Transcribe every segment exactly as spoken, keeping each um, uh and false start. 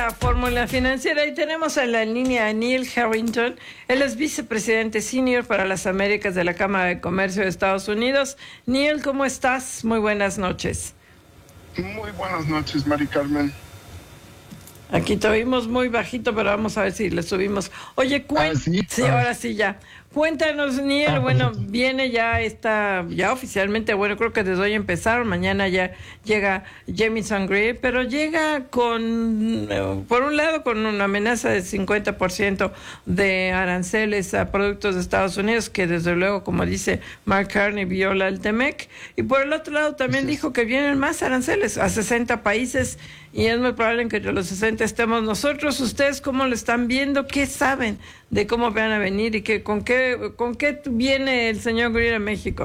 a Fórmula Financiera y tenemos en la línea a Neil Harrington. Él es vicepresidente senior para las Américas de la Cámara de Comercio de Estados Unidos. Neil, ¿cómo estás? Muy buenas noches. Muy buenas noches, Mari Carmen. Aquí te oímos muy bajito, pero vamos a ver si le subimos. Oye, cuéntanos. ¿Ah, sí? Sí, Ah. ahora sí ya. Cuéntanos, Neil. Ah, bueno, perfecto. viene ya esta, ya oficialmente, bueno, creo que desde hoy empezaron, mañana ya llega Jamieson Greer, pero llega con, eh, por un lado, con una amenaza de cincuenta por ciento de aranceles a productos de Estados Unidos, que desde luego, como dice Mark Carney, viola el T M E C, y por el otro lado también Así es. dijo que vienen más aranceles a sesenta países, y es muy probable que entre los sesenta estemos nosotros. ¿Ustedes cómo lo están viendo? ¿Qué saben de cómo van a venir y que, con qué con qué viene el señor Greer a México?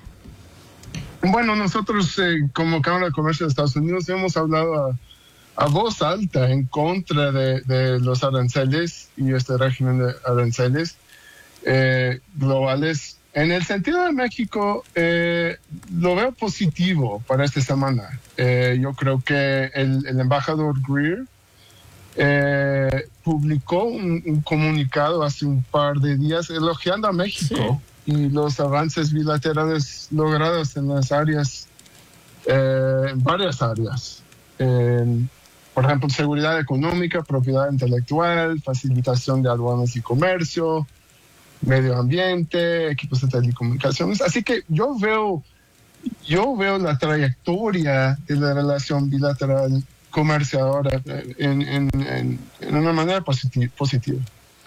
Bueno, nosotros eh, como Cámara de Comercio de Estados Unidos hemos hablado a, a voz alta en contra de, de los aranceles y este régimen de aranceles eh, globales. En el sentido de México, eh, lo veo positivo para esta semana. Eh, yo creo que el, el embajador Greer eh, publicó un, un comunicado hace un par de días elogiando a México y los avances bilaterales logrados en las áreas, eh, en varias áreas. Eh, por ejemplo, seguridad económica, propiedad intelectual, facilitación de aduanas y comercio, medio ambiente, equipos de telecomunicaciones. Así que yo veo, yo veo la trayectoria de la relación bilateral comercial ahora en, en, en, en una manera positiva. positiva.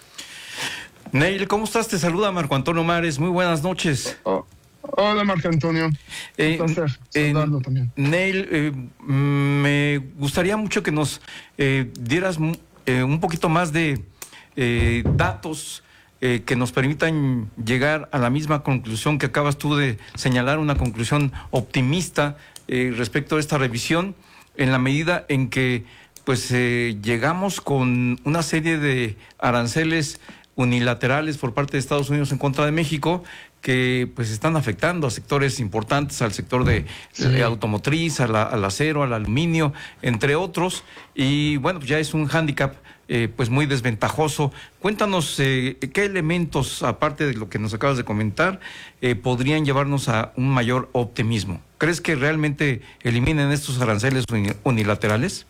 Neil, ¿cómo estás? Te saluda Marco Antonio Mares. Muy buenas noches. Oh, hola, Marco Antonio. Eh, Un placer eh, saludarlo también. Neil, eh, me gustaría mucho que nos eh, dieras eh, un poquito más de eh, datos eh, que nos permitan llegar a la misma conclusión que acabas tú de señalar, una conclusión optimista eh, respecto a esta revisión, en la medida en que pues eh, llegamos con una serie de aranceles unilaterales por parte de Estados Unidos en contra de México que pues están afectando a sectores importantes, al sector de Sí. eh, automotriz, a la, al acero, al aluminio, entre otros, y bueno, pues ya es un hándicap eh, pues muy desventajoso. Cuéntanos eh, qué elementos, aparte de lo que nos acabas de comentar, eh, podrían llevarnos a un mayor optimismo. ¿Crees que realmente eliminen estos aranceles unilaterales?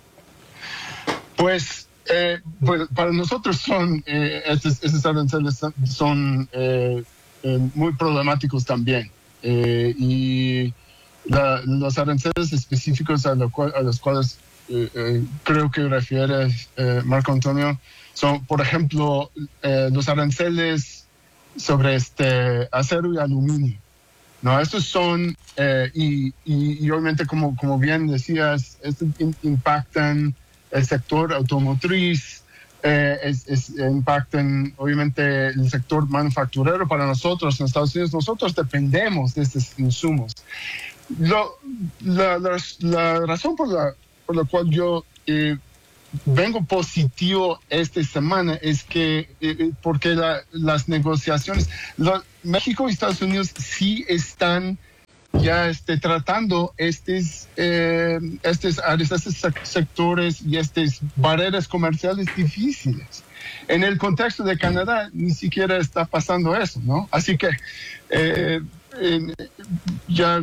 Pues, eh, pues para nosotros son eh, estos, estos aranceles son eh, eh, muy problemáticos también. Eh, y la, los aranceles específicos a, lo cual, a los cuales eh, eh, creo que refiere eh, Marco Antonio son, por ejemplo, eh, los aranceles sobre este acero y aluminio. No, estos son, eh, y, y, y obviamente como, como bien decías, estos in, impactan el sector automotriz, eh, es, es, impactan obviamente el sector manufacturero. Para nosotros en Estados Unidos, nosotros dependemos de estos insumos. Lo, la, la, la razón por la, por la cual yo eh, vengo positivo esta semana es que, eh, porque la, las negociaciones, lo, México y Estados Unidos sí están ya este, tratando estos, eh, estos áreas, estos sectores y estas barreras comerciales difíciles. En el contexto de Canadá ni siquiera está pasando eso, ¿no? Así que eh, eh, ya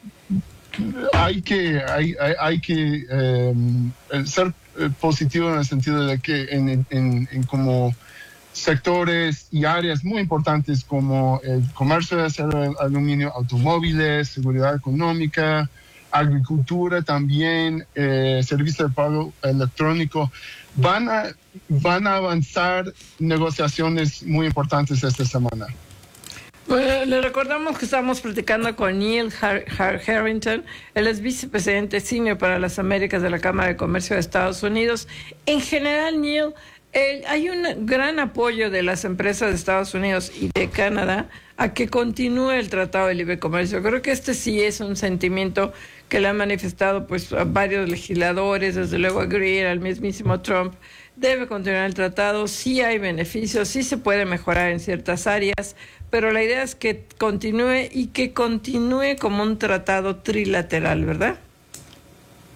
hay que, hay, hay, hay que eh, ser positivo en el sentido de que en, en, en como sectores y áreas muy importantes como el comercio de acero, aluminio, automóviles, seguridad económica, agricultura también, eh, servicio de pago electrónico, van a, van a avanzar negociaciones muy importantes esta semana. Bueno, le recordamos que estamos platicando con Neil Har Har Harrington. Él es vicepresidente senior para las Américas de la Cámara de Comercio de Estados Unidos. En general, Neil, Eh, hay un gran apoyo de las empresas de Estados Unidos y de Canadá a que continúe el Tratado de Libre Comercio. Creo que este sí es un sentimiento que le han manifestado pues a varios legisladores, desde luego a Greer, al mismísimo Trump. Debe continuar el tratado, sí hay beneficios, sí se puede mejorar en ciertas áreas, pero la idea es que continúe y que continúe como un tratado trilateral, ¿verdad?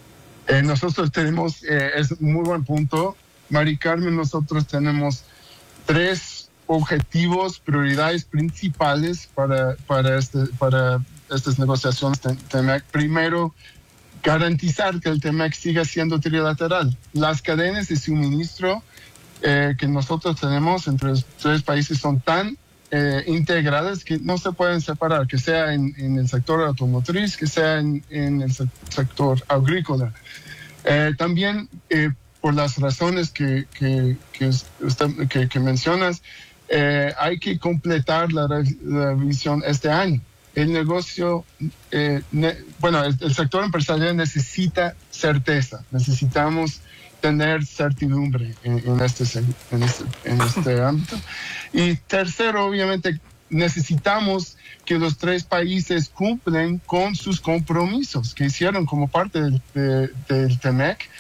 Eh, nosotros tenemos, eh, es un muy buen punto, Mari Carmen, nosotros tenemos tres objetivos, prioridades principales para, para, este, para estas negociaciones T M E C. Primero, garantizar que el T M E C siga siendo trilateral. Las cadenas de suministro eh, que nosotros tenemos entre los tres países son tan eh, integradas que no se pueden separar, que sea en, en el sector automotriz, que sea en, en el sector agrícola. Eh, también, eh, por las razones que, que, que, usted, que, que mencionas, eh, hay que completar la, la revisión este año. El negocio, eh, ne, bueno, el, el sector empresarial necesita certeza, necesitamos tener certidumbre en, en, este, en, este, en este ámbito. Y tercero, obviamente, necesitamos que los tres países cumplen con sus compromisos que hicieron como parte del, de, del T M E C.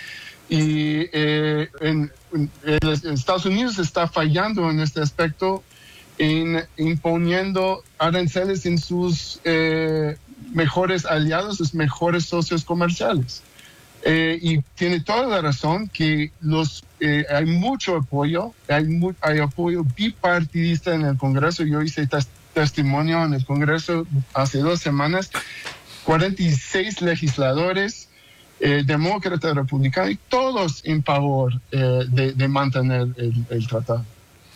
Y eh, en, en, en Estados Unidos está fallando en este aspecto, en imponiendo aranceles en sus eh, mejores aliados, sus mejores socios comerciales. Eh, y tiene toda la razón que los, eh, hay mucho apoyo, hay, mu hay apoyo bipartidista en el Congreso. Yo hice tes testimonio en el Congreso hace dos semanas, cuarenta y seis legisladores, eh, demócratas, republicanos, y todos en favor eh, de, de mantener el, el tratado.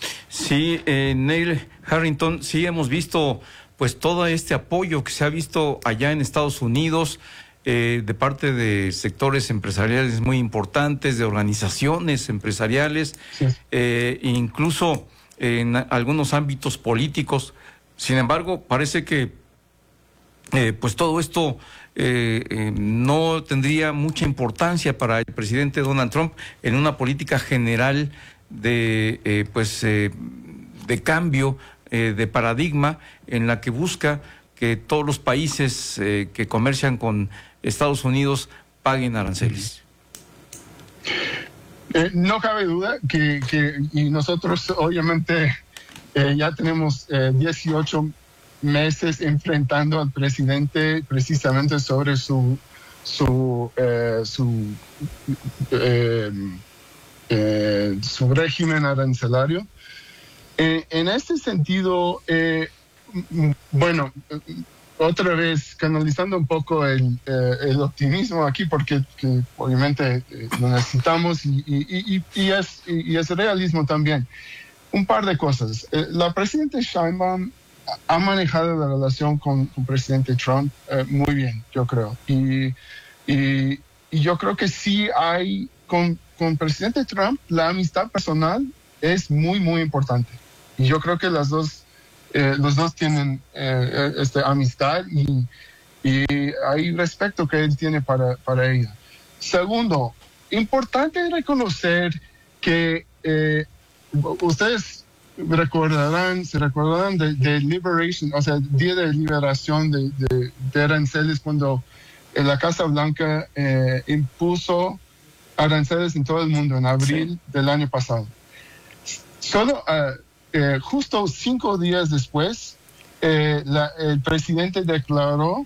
Sí, eh, Neil Harrington, sí hemos visto pues todo este apoyo que se ha visto allá en Estados Unidos eh, de parte de sectores empresariales muy importantes, de organizaciones empresariales, sí. eh, incluso en algunos ámbitos políticos. Sin embargo, parece que eh, pues todo esto eh, eh, no tendría mucha importancia para el presidente Donald Trump en una política general de eh, pues eh, de cambio eh, de paradigma en la que busca que todos los países eh, que comercian con Estados Unidos paguen aranceles. Eh, no cabe duda que, que y nosotros obviamente eh, ya tenemos eh, dieciocho meses enfrentando al presidente precisamente sobre su su eh, su eh, Eh, su régimen arancelario. Eh, en este sentido, eh, bueno, otra vez canalizando un poco el, eh, el optimismo aquí, porque que obviamente eh, lo necesitamos y, y, y, y, es, y es realismo también. Un par de cosas. Eh, la presidenta Sheinbaum ha manejado la relación con el presidente Trump eh, muy bien, yo creo. Y, y, y yo creo que sí hay con con el presidente Trump, la amistad personal es muy, muy importante. Y yo creo que las dos, eh, los dos tienen eh, esta amistad y, y hay respeto que él tiene para, para ella. Segundo, importante reconocer que eh, ustedes recordarán, se recordarán de, de Liberation, o sea, el Día de Liberación de, de, de aranceles cuando la Casa Blanca eh, impuso aranceles en todo el mundo en abril sí. del año pasado. Solo uh, eh, justo cinco días después, eh, la, el presidente declaró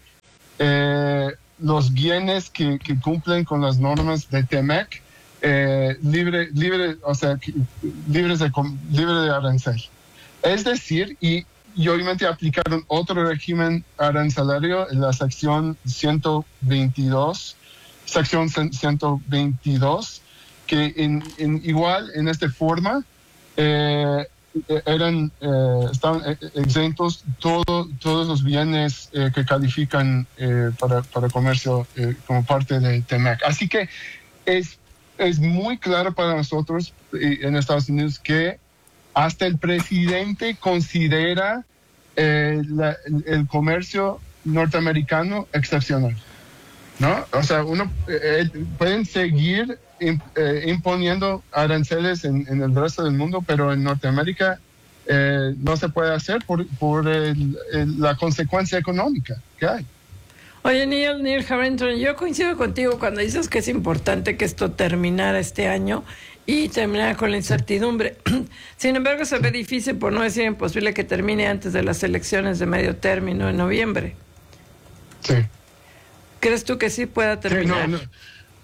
eh, los bienes que, que cumplen con las normas de T M E C eh, libre, libre, o sea, libres de, libre de arancel. Es decir, y, y obviamente aplicaron otro régimen arancelario en la sección ciento veintidós, sección ciento veintidós, que en, en igual en esta forma eh, eran eh, estaban exentos todo, todos los bienes eh, que califican eh, para, para comercio eh, como parte de T M E C. Así que es, es muy claro para nosotros eh, en Estados Unidos que hasta el presidente considera eh, la, el comercio norteamericano excepcional, ¿no? O sea, uno eh, pueden seguir imp, eh, imponiendo aranceles en, en el resto del mundo, pero en Norteamérica eh, no se puede hacer por, por el, el, la consecuencia económica que hay. Oye, Neil, Neil Harrington, yo coincido contigo cuando dices que es importante que esto terminara este año y terminara con la incertidumbre. Sin embargo, se ve difícil, por no decir imposible, que termine antes de las elecciones de medio término en noviembre. Sí. ¿Crees tú que sí pueda terminar? Sí, no, no.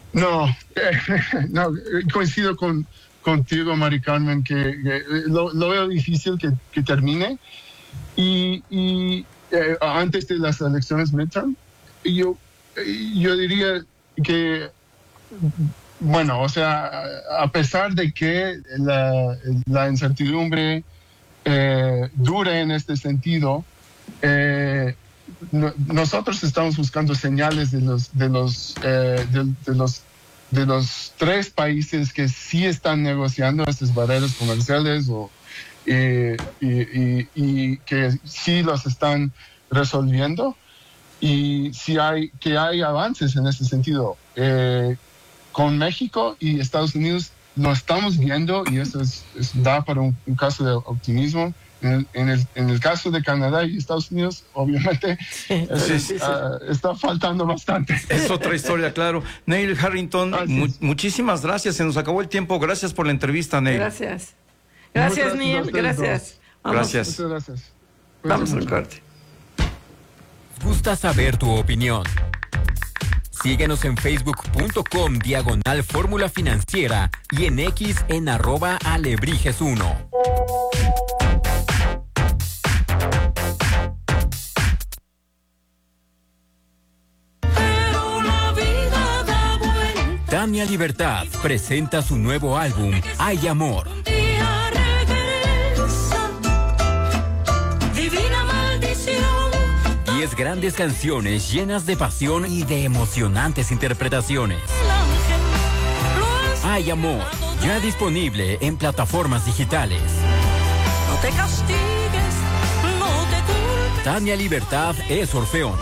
No, no, coincido con, contigo, Mari Carmen, que, que lo, lo veo difícil que, que termine. Y, y eh, antes de las elecciones midterm, yo, yo diría que, bueno, o sea, a pesar de que la, la incertidumbre eh, dure en este sentido, eh, no, nosotros estamos buscando señales de los de los, eh, de, de los de los tres países que sí están negociando estas barreras comerciales o eh, y, y, y que sí los están resolviendo, y si hay que hay avances en ese sentido. Eh, con México y Estados Unidos lo estamos viendo, y eso es, es da para un, un caso de optimismo. En el, en, el, en el caso de Canadá y Estados Unidos, obviamente, sí, es, sí, sí. Uh, está faltando bastante. Es otra historia, claro. Neil Harrington, mu muchísimas gracias. Se nos acabó el tiempo. Gracias por la entrevista, Neil. Gracias. Gracias, gracias Neil. Gracias. Gracias. Muchas gracias. Vamos al corte. Gusta saber tu opinión. Síguenos en facebook.com diagonal fórmula financiera y en X en arroba alebrijes uno. Tania Libertad presenta su nuevo álbum, Hay Amor. Diez grandes canciones llenas de pasión y de emocionantes interpretaciones. Hay Amor, ya disponible en plataformas digitales. No te castigues, no te culpes. Tania Libertad es Orfeón.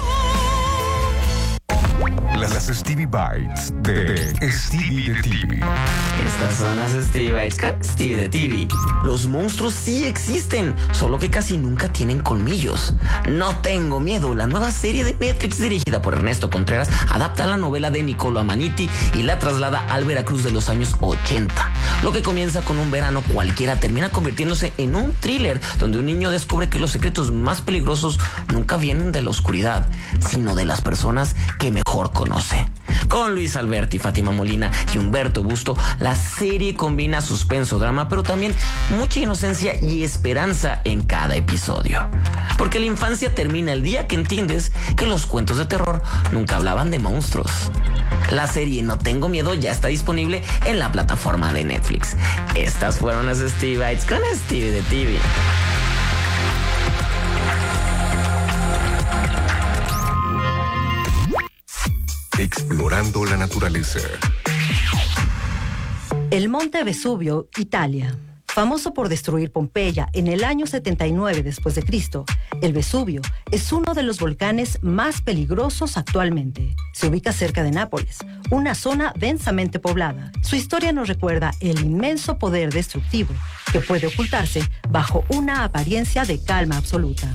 Las Stevie Bites de Stevie de T V. Estas son las Stevie Bites con Stevie de T V. Los monstruos sí existen, solo que casi nunca tienen colmillos. No tengo miedo. La nueva serie de Netflix dirigida por Ernesto Contreras adapta la novela de Niccolo Amaniti y la traslada al Veracruz de los años ochenta. Lo que comienza con un verano cualquiera termina convirtiéndose en un thriller donde un niño descubre que los secretos más peligrosos nunca vienen de la oscuridad, sino de las personas que mejor conocen. Con Luis Alberti, Fátima Molina y Humberto Busto, la serie combina suspenso, drama, pero también mucha inocencia y esperanza en cada episodio. Porque la infancia termina el día que entiendes que los cuentos de terror nunca hablaban de monstruos. La serie No Tengo Miedo ya está disponible en la plataforma de Netflix. Estas fueron las Stevie Bites con Stevie de T V. Explorando la naturaleza. El Monte Vesubio, Italia. Famoso por destruir Pompeya en el año setenta y nueve después de Cristo, el Vesubio es uno de los volcanes más peligrosos actualmente. Se ubica cerca de Nápoles, una zona densamente poblada. Su historia nos recuerda el inmenso poder destructivo que puede ocultarse bajo una apariencia de calma absoluta.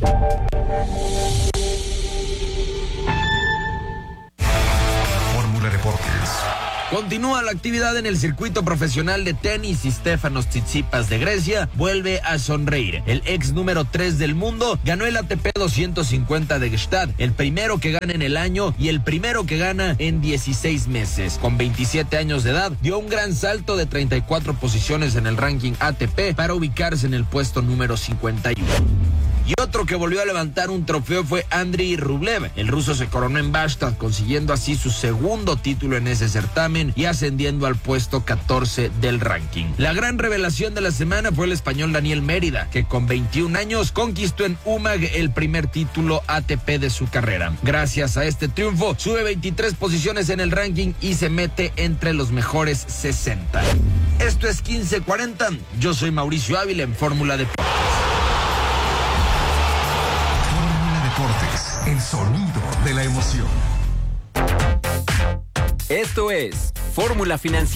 Deportes. Continúa la actividad en el circuito profesional de tenis y Stefanos Tsitsipas de Grecia vuelve a sonreír. El ex número tres del mundo ganó el A T P doscientos cincuenta de Gstaad, el primero que gana en el año y el primero que gana en dieciséis meses. Con veintisiete años de edad, dio un gran salto de treinta y cuatro posiciones en el ranking A T P para ubicarse en el puesto número cincuenta y uno. Y otro que volvió a levantar un trofeo fue Andriy Rublev. El ruso se coronó en Bastad, consiguiendo así su segundo título en ese certamen y ascendiendo al puesto catorce del ranking. La gran revelación de la semana fue el español Daniel Mérida, que con veintiún años conquistó en Umag el primer título A T P de su carrera. Gracias a este triunfo, sube veintitrés posiciones en el ranking y se mete entre los mejores sesenta. Esto es quince cuarenta. Yo soy Mauricio Ávila en Fórmula Deportes. Deportes, el sonido de la emoción. Esto es Fórmula Financiera.